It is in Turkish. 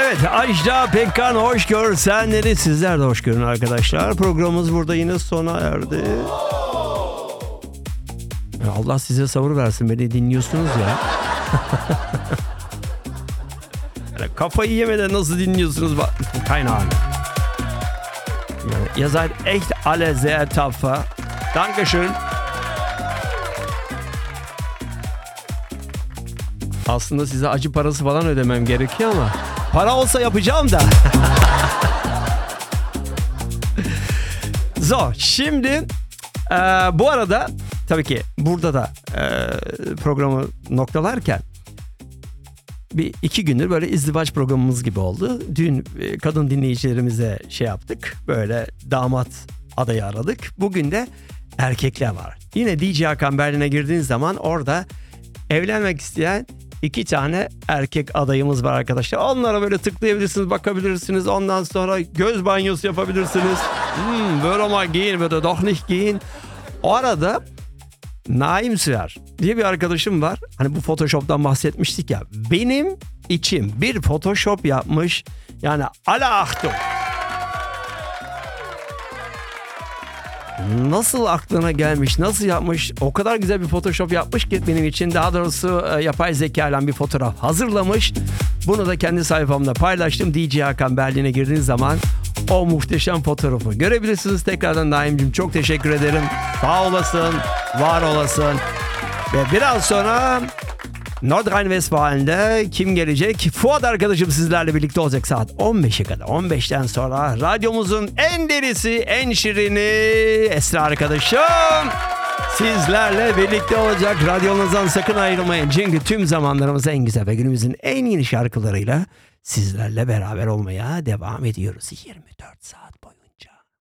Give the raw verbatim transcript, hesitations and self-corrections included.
Evet, Ajda Pekkan hoş görsenleri sizler de hoş görün arkadaşlar. Programımız burada yine sona erdi. Ya Allah size sabır versin, beni dinliyorsunuz ya. Yani kafayı yemeden nasıl dinliyorsunuz kaynağını. Yani, ihr seid echt alle sehr tapfer. Dankeschön. Aslında size acı parası falan ödemem gerekiyor ama para olsa yapacağım da. So, şimdi e, bu arada tabii ki burada da e, programı noktalarken bir iki gündür böyle izdivaç programımız gibi oldu. Dün e, kadın dinleyicilerimize şey yaptık, böyle damat adayı aradık. Bugün de erkekler var. Yine D J Hakan Berlin'e girdiğiniz zaman orada evlenmek isteyen İki tane erkek adayımız var arkadaşlar. Onlara böyle tıklayabilirsiniz, bakabilirsiniz. Ondan sonra göz banyosu yapabilirsiniz. Hmm, böyle ama giyin, böyle doch nicht giyin. O arada Naim Süer diye bir arkadaşım var. Hani bu Photoshop'tan bahsetmiştik ya. Benim içim bir Photoshop yapmış. Yani ala Achtung. Nasıl aklına gelmiş, nasıl yapmış, o kadar güzel bir Photoshop yapmış ki benim için, daha doğrusu yapay zeka ile bir fotoğraf hazırlamış. Bunu da kendi sayfamda paylaştım. D J Hakan Berlin'e girdiğiniz zaman o muhteşem fotoğrafı görebilirsiniz. Tekrardan Naim'cim çok teşekkür ederim. Sağ olasın, var olasın. Ve biraz sonra Nordrhein-Westfalen'de kim gelecek? Fuat arkadaşım sizlerle birlikte olacak saat on beşe kadar. on beşten sonra radyomuzun en delisi, en şirini Esra arkadaşım sizlerle birlikte olacak. Radyonuzdan sakın ayrılmayın. Çünkü tüm zamanlarımız en güzel ve günümüzün en yeni şarkılarıyla sizlerle beraber olmaya devam ediyoruz yirmi dört saat boyunca.